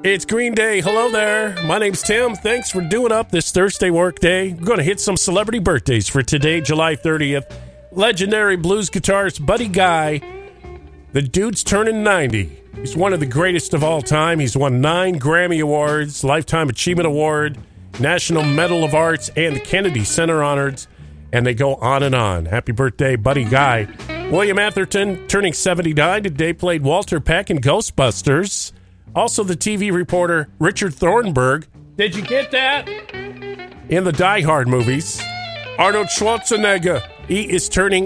It's Green Day. Hello there. My name's Tim. Thanks for doing up this Thursday work day. We're going to hit some celebrity birthdays for today, July 30th. Legendary blues guitarist Buddy Guy. The dude's turning 90. He's one of the greatest of all time. He's won 9 Grammy Awards, Lifetime Achievement Award, National Medal of Arts, and the Kennedy Center honors. And they go on and on. Happy birthday, Buddy Guy. William Atherton, turning 79 today, played Walter Peck in Ghostbusters. Also, the TV reporter Richard Thornburg. Did you get that? In the Die Hard movies. Arnold Schwarzenegger. He is turning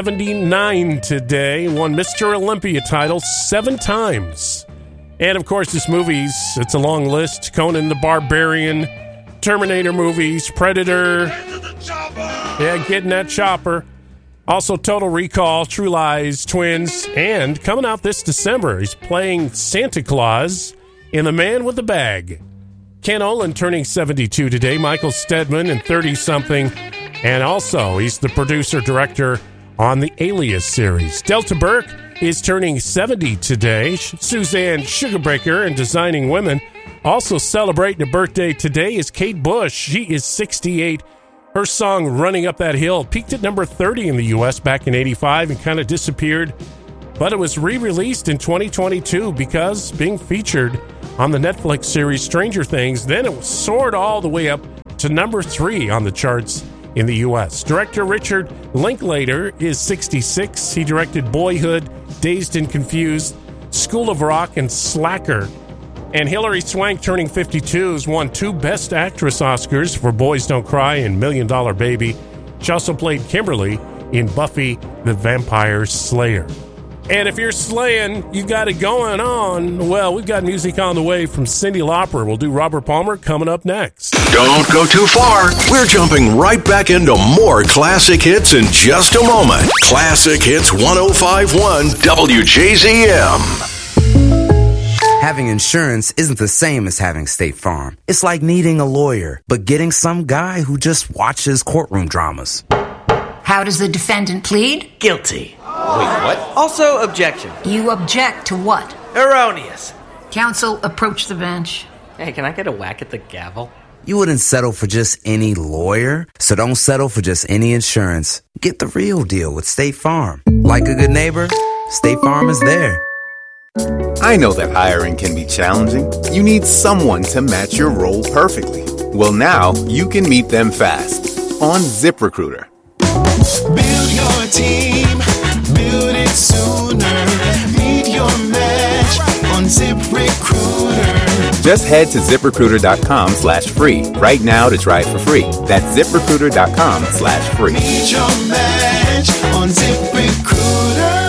79 today. Won Mr. Olympia title 7 times. And, of course, his movies. It's a long list. Conan the Barbarian. Terminator movies. Predator. Yeah, getting that chopper. Also, Total Recall, True Lies, Twins, and coming out this December, he's playing Santa Claus in The Man with the Bag. Ken Olin turning 72 today, Michael Stedman and 30-something, and also he's the producer-director on the Alias series. Delta Burke is turning 70 today, Suzanne Sugarbreaker and Designing Women. Also celebrating a birthday today is Kate Bush. She is 68. Her song, Running Up That Hill, peaked at number 30 in the U.S. back in 85 and kind of disappeared. But it was re-released in 2022 because being featured on the Netflix series Stranger Things, then it soared all the way up to number 3 on the charts in the U.S. Director Richard Linklater is 66. He directed Boyhood, Dazed and Confused, School of Rock, and Slacker. And Hilary Swank, turning 52, has won 2 Best Actress Oscars for Boys Don't Cry and $1 Million Baby. She also played Kimberly in Buffy the Vampire Slayer. And if you're slaying, you got it going on. Well, we've got music on the way from Cyndi Lauper. We'll do Robert Palmer coming up next. Don't go too far. We're jumping right back into more classic hits in just a moment. Classic Hits 105.1 WJZM. Having insurance isn't the same as having State Farm. It's like needing a lawyer, but getting some guy who just watches courtroom dramas. How does the defendant plead? Guilty. Wait, what? Also, objection. You object to what? Erroneous. Counsel, approach the bench. Hey, can I get a whack at the gavel? You wouldn't settle for just any lawyer, so don't settle for just any insurance. Get the real deal with State Farm. Like a good neighbor, State Farm is there. I know that hiring can be challenging. You need someone to match your role perfectly. Well, now you can meet them fast on ZipRecruiter. Build your team, build it sooner. Meet your match on ZipRecruiter. Just head to ZipRecruiter.com/free right now to try it for free. That's ZipRecruiter.com/free. Meet your match on ZipRecruiter.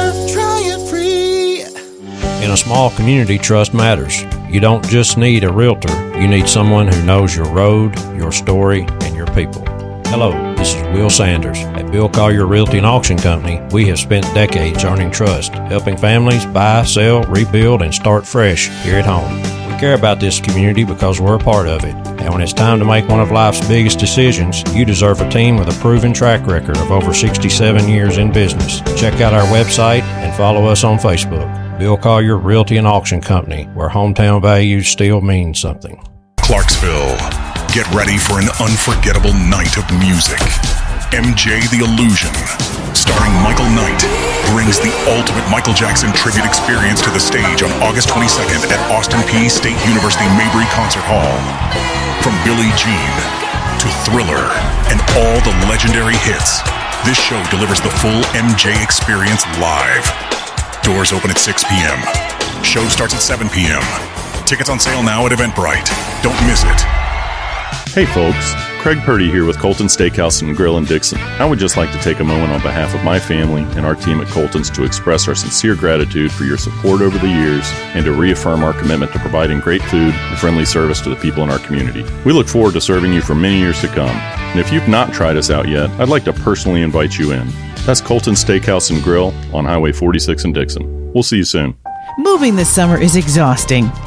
In a small community, trust matters. You don't just need a realtor. You need someone who knows your road, your story, and your people. Hello, this is Will Sanders. At Bill Collier Realty and Auction Company, we have spent decades earning trust, helping families buy, sell, rebuild, and start fresh here at home. We care about this community because we're a part of it. And when it's time to make one of life's biggest decisions, you deserve a team with a proven track record of over 67 years in business. Check out our website and follow us on Facebook. Bill Collier Realty and Auction Company, where hometown values still mean something. Clarksville, get ready for an unforgettable night of music. MJ the Illusion, starring Michael Knight, brings the ultimate Michael Jackson tribute experience to the stage on August 22nd at Austin Peay State University Mabry Concert Hall. From Billie Jean to Thriller and all the legendary hits, this show delivers the full MJ experience live. Doors open at 6 p.m. Show starts at 7 p.m. Tickets on sale now at Eventbrite. Don't miss it. Hey folks, Craig Purdy here with Colton Steakhouse and Grill in Dixon. I would just like to take a moment on behalf of my family and our team at Colton's to express our sincere gratitude for your support over the years and to reaffirm our commitment to providing great food and friendly service to the people in our community. We look forward to serving you for many years to come. And if you've not tried us out yet, I'd like to personally invite you in. That's Colton's Steakhouse and Grill on Highway 46 in Dixon. We'll see you soon. Moving this summer is exhausting.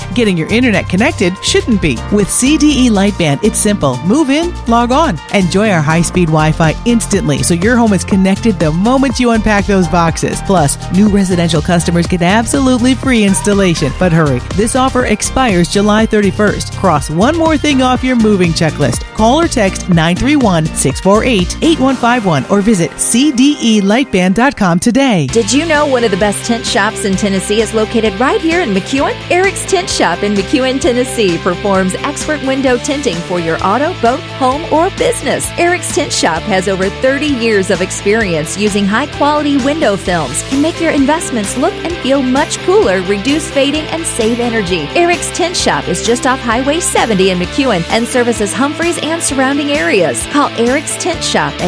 Getting your internet connected shouldn't be. With CDE Lightband, it's simple. Move in, log on. Enjoy our high-speed Wi-Fi instantly so your home is connected the moment you unpack those boxes. Plus, new residential customers get absolutely free installation. But hurry, this offer expires July 31st. Cross one more thing off your moving checklist. Call or text 931-648-8151 or visit cdelightband.com today. Did you know one of the best tint shops in Tennessee is located right here in McEwen? Eric's Tint Shop in McEwen, Tennessee performs expert window tinting for your auto, boat, home, or business. Eric's Tint Shop has over 30 years of experience using high-quality window films and make your investments look and feel much cooler, reduce fading, and save energy. Eric's Tint Shop is just off Highway 70 in McEwen and services Humphreys and surrounding areas. Call Eric's Tint Shop at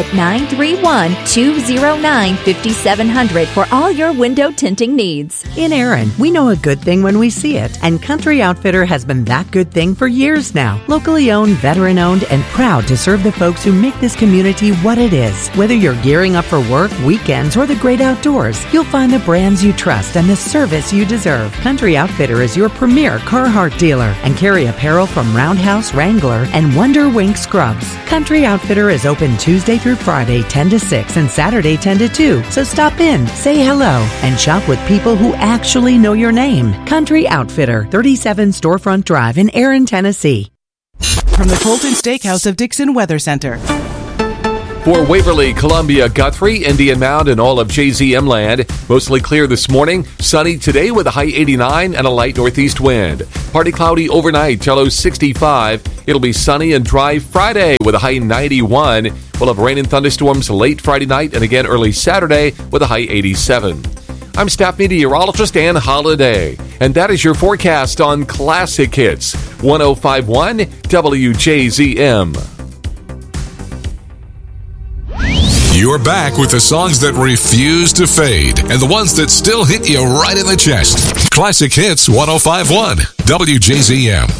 931-209-5700 for all your window tinting needs. In Aaron, we know a good thing when we see it, and Country Outfitter has been that good thing for years now. Locally owned, veteran-owned, and proud to serve the folks who make this community what it is. Whether you're gearing up for work, weekends, or the great outdoors, you'll find the brands you trust and the service you deserve. Country Outfitter is your premier Carhartt dealer and carry apparel from Roundhouse, Wrangler, and Wonder Wink Scrubs. Country Outfitter is open Tuesday through Friday 10 to 6 and Saturday 10 to 2. So stop in, say hello, and shop with people who actually know your name. Country Outfitter, 37 Storefront Drive in Aaron, Tennessee. From the Colton Steakhouse of Dixon Weather Center. For Waverly, Columbia, Guthrie, Indian Mound, and all of JZM land, mostly clear this morning. Sunny today with a high 89 and a light northeast wind. Partly cloudy overnight, low 65. It'll be sunny and dry Friday with a high 91. We'll have rain and thunderstorms late Friday night and again early Saturday with a high 87. I'm staff meteorologist Ann Holiday, and that is your forecast on Classic Hits 105.1 WJZM. You're back with the songs that refuse to fade and the ones that still hit you right in the chest. Classic Hits 105.1 WJZM.